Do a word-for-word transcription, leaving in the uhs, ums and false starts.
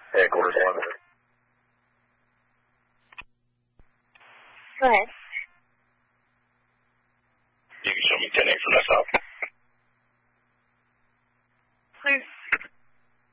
Headquarters one. Go ahead. You can show me ten eight from that south.